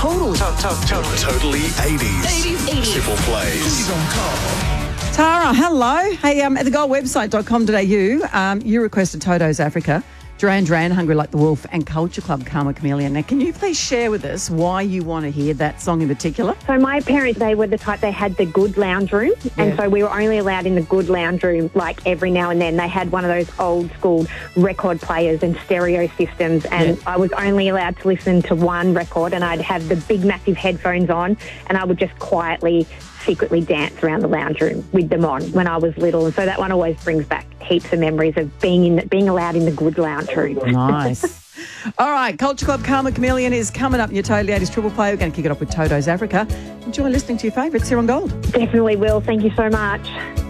Totally 80s. Triple plays. Tara, hello. Hey, at thegolwebsite.com.au, you requested Toto's Africa, Duran Duran, Hungry Like the Wolf, and Culture Club, Karma Chameleon. Now, can you please share with us why you want to hear that song in particular? So my parents, they were the type, they had the good lounge room. And so we were only allowed in the good lounge room like every now and then. They had one of those old school record players and stereo systems. And I was only allowed to listen to one record, and I'd have the big massive headphones on, and I would just quietly, secretly dance around the lounge room with them on when I was little. And so that one always brings back heaps of memories of being allowed in the good lounge room. Nice. All right, Culture Club, Karma Chameleon is coming up in your Totally 80s Triple Play. We're going to kick it off with Toto's Africa. Enjoy listening to your favourites here on Gold. Definitely will. Thank you so much.